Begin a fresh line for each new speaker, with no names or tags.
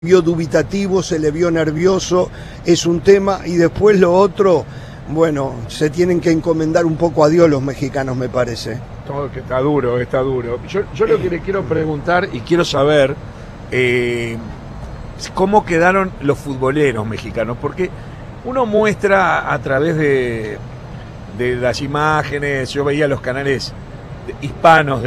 vio dubitativo, se le vio nervioso, es un tema, y después lo otro, bueno, se tienen que encomendar un poco a Dios los mexicanos, me parece.
Todo que está duro, está duro. Yo lo que le quiero preguntar y quiero saber cómo quedaron los futboleros mexicanos, porque uno muestra a través de las imágenes, yo veía los canales hispanos